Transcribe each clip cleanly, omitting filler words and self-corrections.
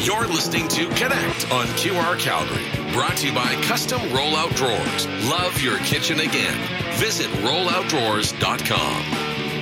You're listening to Connect on QR Calgary. Brought to you by Custom Rollout Drawers. Love your kitchen again. Visit rolloutdrawers.com.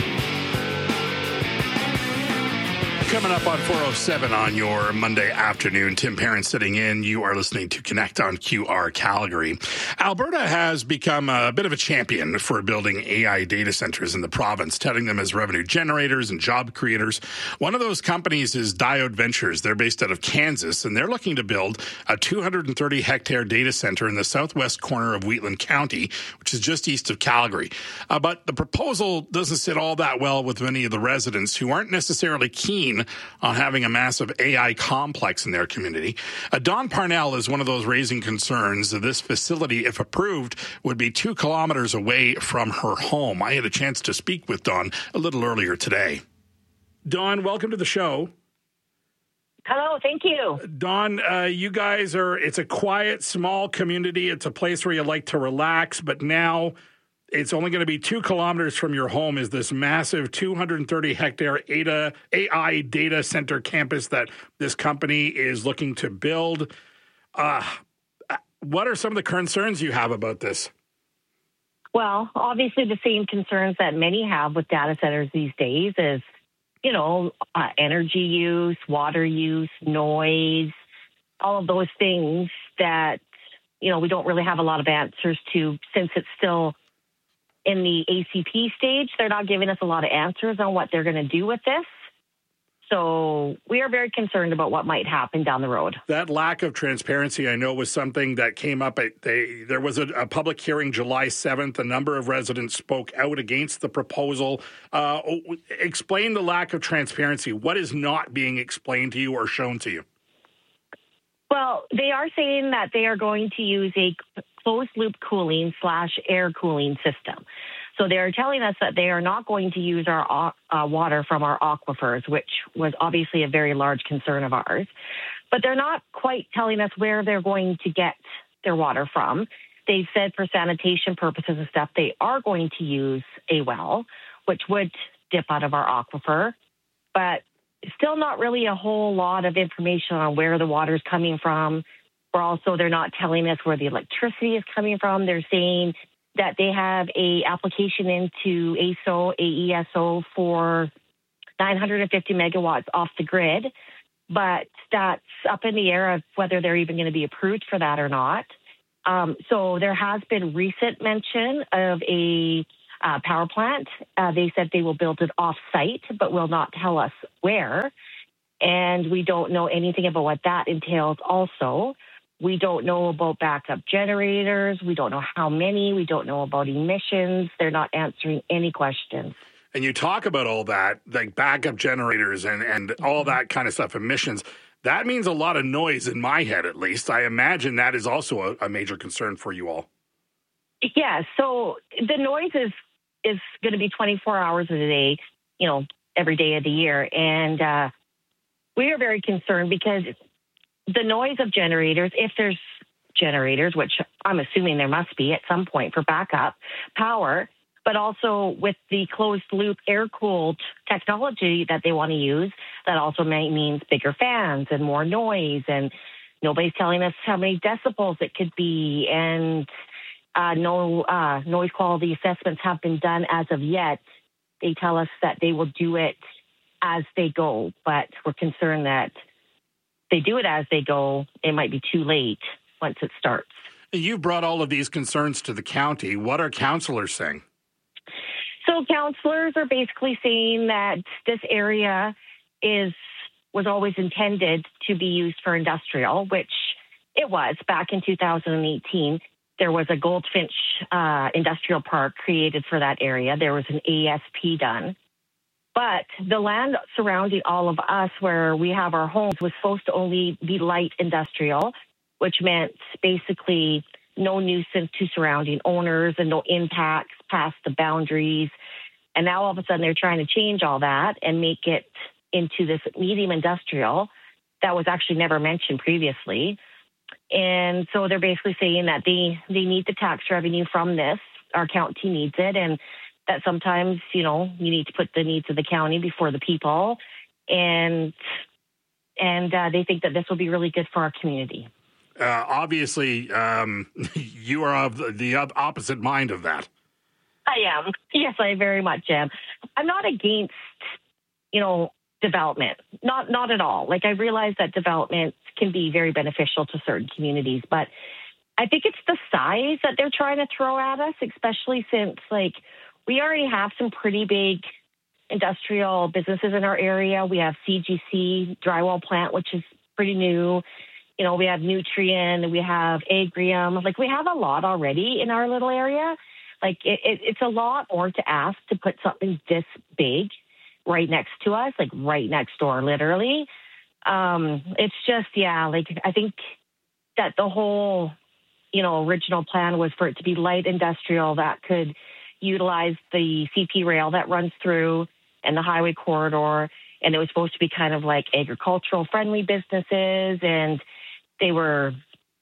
Coming up on 407 on your Monday afternoon, Tim Parent sitting in. You are listening to Connect on QR Calgary. Alberta has become a bit of a champion for building AI data centers in the province, touting them as revenue generators and job creators. One of those companies is Diode Ventures. They're based out of Kansas, and they're looking to build a 230-hectare data center in the southwest corner of Wheatland County, which is just east of Calgary. But the proposal doesn't sit all that well with many of the residents who aren't necessarily keen on having a massive AI complex in their community. Dawn Parnell is one of those raising concerns. This facility, if approved, would be 2 kilometers away from her home. I had a chance to speak with Dawn a little earlier today. Dawn, welcome to the show. Hello, thank you. Dawn, you guys it's a quiet, small community. It's a place where you like to relax, but now it's only going to be 2 kilometers from your home is this massive 230-hectare AI data center campus that this company is looking to build. What are some of the concerns you have about this? Well, obviously the same concerns that many have with data centers these days is, energy use, water use, noise, all of those things that, we don't really have a lot of answers to since it's still in the ACP stage. They're not giving us a lot of answers on what they're going to do with this. So we are very concerned about what might happen down the road. That lack of transparency, I know, was something that came up. There was a public hearing July 7th. A number of residents spoke out against the proposal. Explain the lack of transparency. What is not being explained to you or shown to you? Well, they are saying that they are going to use a closed-loop cooling / air cooling system. So they are telling us that they are not going to use our water from our aquifers, which was obviously a very large concern of ours. But they're not quite telling us where they're going to get their water from. They've said for sanitation purposes and stuff, they are going to use a well, which would dip out of our aquifer. But still not really a whole lot of information on where the water is coming from. They're not telling us where the electricity is coming from. They're saying that they have a application into AESO for 950 megawatts off the grid, but that's up in the air of whether they're even going to be approved for that or not. So there has been recent mention of a power plant. They said they will build it off-site, but will not tell us where. And we don't know anything about what that entails also. We don't know about backup generators. We don't know how many. We don't know about emissions. They're not answering any questions. And you talk about all that, like backup generators and all that kind of stuff, emissions. That means a lot of noise in my head, at least. I imagine that is also a major concern for you all. Yeah, so the noise is going to be 24 hours a day, every day of the year. And we are very concerned because the noise of generators, if there's generators, which I'm assuming there must be at some point for backup power, but also with the closed-loop air-cooled technology that they want to use, that also means bigger fans and more noise, and nobody's telling us how many decibels it could be, and no noise quality assessments have been done as of yet. They tell us that they will do it as they go, but we're concerned that they do it as they go, it might be too late once it starts. You've brought all of these concerns to the county. What are councillors saying? So councillors are basically saying that this area was always intended to be used for industrial, which it was back in 2018. There was a Goldfinch industrial park created for that area. There was an ASP done. But the land surrounding all of us where we have our homes was supposed to only be light industrial, which meant basically no nuisance to surrounding owners and no impacts past the boundaries. And now all of a sudden they're trying to change all that and make it into this medium industrial that was actually never mentioned previously. And so they're basically saying that they need the tax revenue from this. Our county needs it. And that sometimes, you need to put the needs of the county before the people. And and they think that this will be really good for our community. Obviously, you are of the opposite mind of that. I am. Yes, I very much am. I'm not against, development. Not at all. Like, I realize that development can be very beneficial to certain communities, but I think it's the size that they're trying to throw at us, especially since, we already have some pretty big industrial businesses in our area. We have CGC drywall plant, which is pretty new. We have Nutrien, we have Agrium. We have a lot already in our little area. It's a lot more to ask to put something this big right next to us, right next door, literally. It's just, I think that the whole, original plan was for it to be light industrial that could utilize the CP rail that runs through and the highway corridor. And it was supposed to be kind of like agricultural friendly businesses. And it was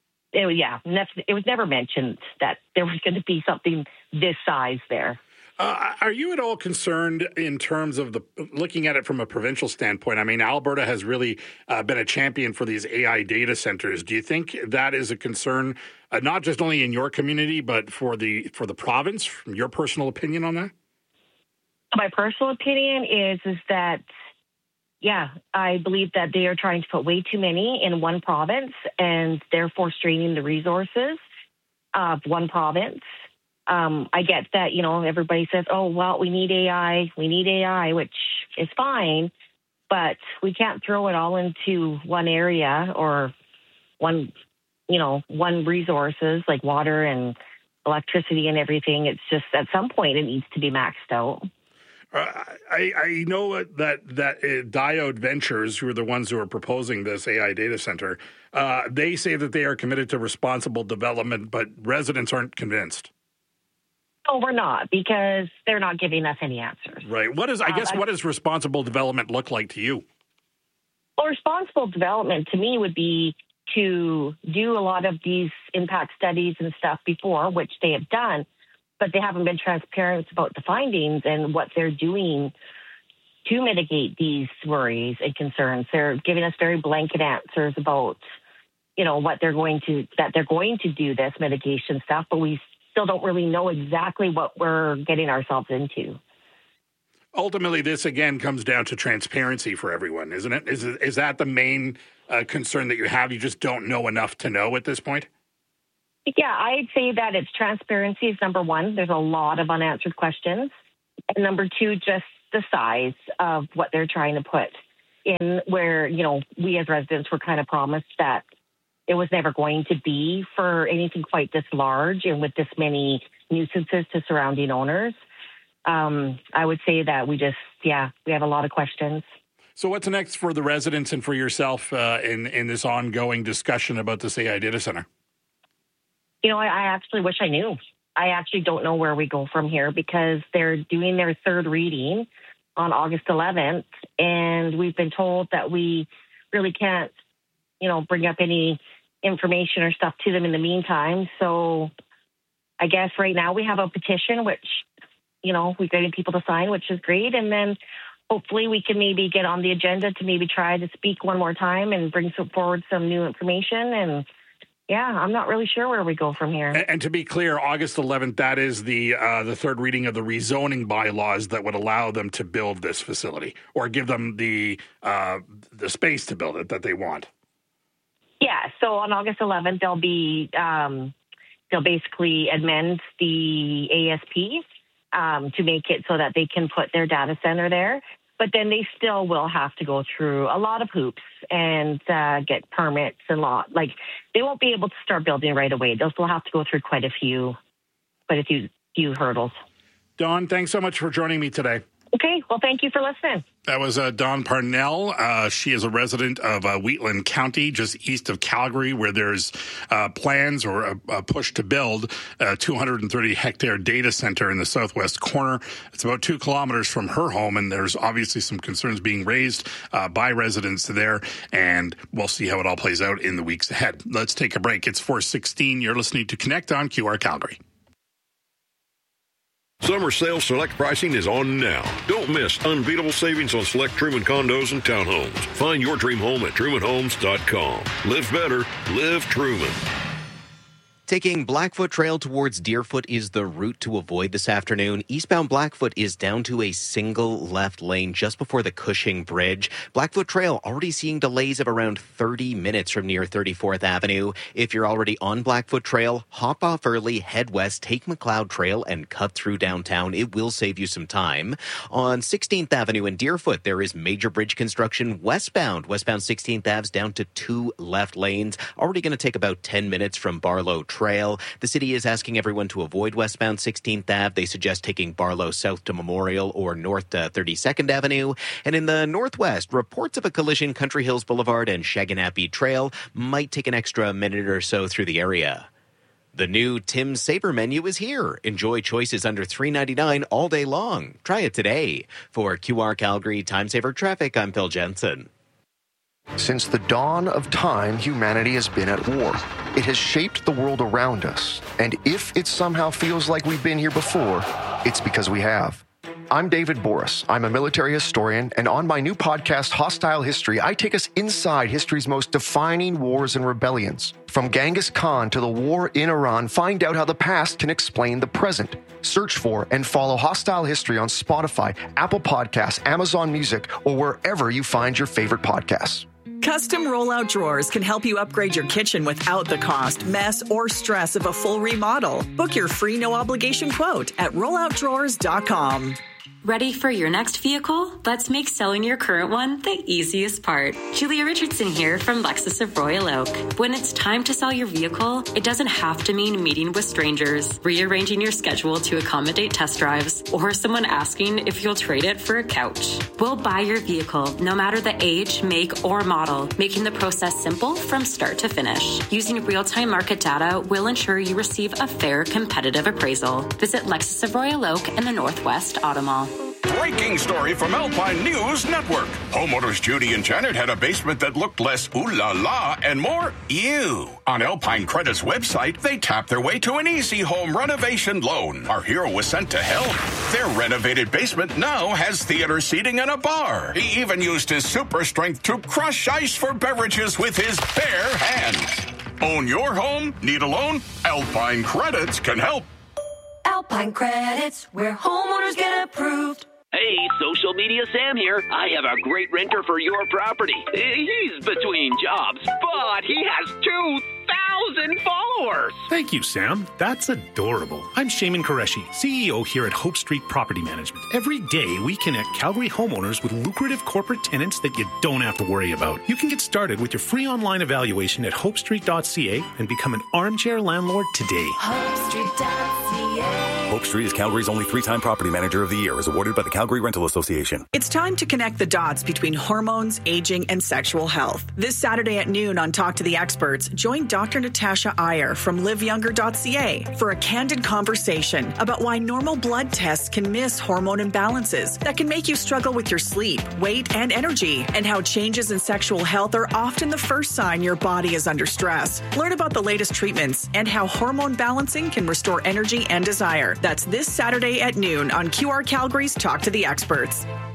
never mentioned that there was going to be something this size there. Are you at all concerned in terms of looking at it from a provincial standpoint? I mean, Alberta has really been a champion for these AI data centers. Do you think that is a concern, not just only in your community, but for the province? From your personal opinion on that? My personal opinion is that, I believe that they are trying to put way too many in one province and therefore straining the resources of one province. I get that, everybody says, oh, well, we need AI, which is fine, but we can't throw it all into one area or one resources like water and electricity and everything. It's just at some point it needs to be maxed out. I know that Diode Ventures, who are the ones who are proposing this AI data center, they say that they are committed to responsible development, but residents aren't convinced. No, we're not, because they're not giving us any answers. Right. What does responsible development look like to you? Well, responsible development to me would be to do a lot of these impact studies and stuff before, which they have done, but they haven't been transparent about the findings and what they're doing to mitigate these worries and concerns. They're giving us very blanket answers about, what they're going to do this mitigation stuff, but we still don't really know exactly what we're getting ourselves into. Ultimately, this again comes down to transparency for everyone, isn't it? Is that the main concern that you have? You just don't know enough to know at this point? Yeah, I'd say that it's transparency is number one. There's a lot of unanswered questions. And number two, just the size of what they're trying to put in, where, we as residents were kind of promised that it was never going to be for anything quite this large and with this many nuisances to surrounding owners. I would say that we have a lot of questions. So what's next for the residents and for yourself in this ongoing discussion about this AI data center? I actually wish I knew. I actually don't know where we go from here, because they're doing their third reading on August 11th, and we've been told that we really can't, bring up any information or stuff to them in the meantime. So I guess right now we have a petition, which, we're getting people to sign, which is great. And then hopefully we can maybe get on the agenda to maybe try to speak one more time and bring forward some new information. And I'm not really sure where we go from here. And to be clear, August 11th, that is the third reading of the rezoning bylaws that would allow them to build this facility or give them the space to build it that they want. Yeah, so on August 11th, they'll basically amend the ASP to make it so that they can put their data center there. But then they still will have to go through a lot of hoops and get permits and they won't be able to start building right away. They'll still have to go through quite a few hurdles. Dawn, thanks so much for joining me today. Okay, well, thank you for listening. That was Dawn Parnell. She is a resident of Wheatland County, just east of Calgary, where there's plans or a push to build a 230-hectare data center in the southwest corner. It's about 2 kilometers from her home, and there's obviously some concerns being raised by residents there, and we'll see how it all plays out in the weeks ahead. Let's take a break. It's 4:16. You're listening to Connect on QR Calgary. Summer sale select pricing is on now. Don't miss unbeatable savings on select Truman condos and townhomes. Find your dream home at TrumanHomes.com. Live better. Live Truman. Taking Blackfoot Trail towards Deerfoot is the route to avoid this afternoon. Eastbound Blackfoot is down to a single left lane just before the Cushing Bridge. Blackfoot Trail already seeing delays of around 30 minutes from near 34th Avenue. If you're already on Blackfoot Trail, hop off early, head west, take McLeod Trail, and cut through downtown. It will save you some time. On 16th Avenue in Deerfoot, there is major bridge construction westbound. Westbound 16th Ave's down to 2 left lanes. Already going to take about 10 minutes from Barlow Trail. The city is asking everyone to avoid westbound 16th Ave. They suggest taking Barlow south to Memorial or north to 32nd Avenue. And in the northwest, reports of a collision Country Hills Boulevard and Shaganappy Trail might take an extra minute or so through the area. The new Tim's Saver menu is here. Enjoy choices under $3.99 all day long. Try it today. For QR Calgary Time Saver Traffic, I'm Phil Jensen. Since the dawn of time, humanity has been at war. It has shaped the world around us. And if it somehow feels like we've been here before, it's because we have. I'm David Boris. I'm a military historian, and on my new podcast, Hostile History, I take us inside history's most defining wars and rebellions. From Genghis Khan to the war in Iran, find out how the past can explain the present. Search for and follow Hostile History on Spotify, Apple Podcasts, Amazon Music, or wherever you find your favorite podcasts. Custom rollout drawers can help you upgrade your kitchen without the cost, mess, or stress of a full remodel. Book your free no-obligation quote at rolloutdrawers.com. Ready for your next vehicle? Let's make selling your current one the easiest part. Julia Richardson here from Lexus of Royal Oak. When it's time to sell your vehicle, it doesn't have to mean meeting with strangers, rearranging your schedule to accommodate test drives, or someone asking if you'll trade it for a couch. We'll buy your vehicle, no matter the age, make, or model, making the process simple from start to finish. Using real-time market data will ensure you receive a fair, competitive appraisal. Visit Lexus of Royal Oak in the Northwest Auto Mall. Breaking story from Alpine News Network. Homeowners Judy and Janet had a basement that looked less ooh la la and more ew. On Alpine Credit's website, they tapped their way to an easy home renovation loan. Our hero was sent to help. Their renovated basement now has theater seating and a bar. He even used his super strength to crush ice for beverages with his bare hands. Own your home? Need a loan? Alpine Credits can help. Alpine Credits, where homeowners get approved. Hey, social media Sam here. I have a great renter for your property. He's between jobs, but he has 2,000 followers. Thank you, Sam. That's adorable. I'm Shaman Qureshi, CEO here at Hope Street Property Management. Every day, we connect Calgary homeowners with lucrative corporate tenants that you don't have to worry about. You can get started with your free online evaluation at hopestreet.ca and become an armchair landlord today. Hopestreet.ca. Hope Street is Calgary's only 3-time Property Manager of the Year, as awarded by the Calgary Rental Association. It's time to connect the dots between hormones, aging, and sexual health. This Saturday at noon on Talk to the Experts, join Dr. Natasha Iyer from liveyounger.ca for a candid conversation about why normal blood tests can miss hormone imbalances that can make you struggle with your sleep, weight, and energy, and how changes in sexual health are often the first sign your body is under stress. Learn about the latest treatments and how hormone balancing can restore energy and desire. That's this Saturday at noon on QR Calgary's Talk to the Experts.